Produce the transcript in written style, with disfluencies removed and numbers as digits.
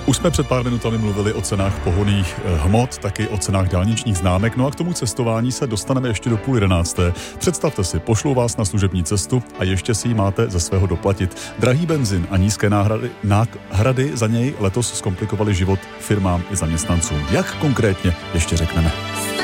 Už jsme před pár minutami mluvili o cenách pohonných hmot, taky o cenách dálničních známek, no a k tomu cestování se dostaneme ještě do 10:30. Představte si, pošlou vás na služební cestu a ještě si ji máte ze svého doplatit. Drahý benzin a nízké náhrady za něj letos zkomplikovaly život firmám i zaměstnancům. Jak konkrétně, ještě řekneme.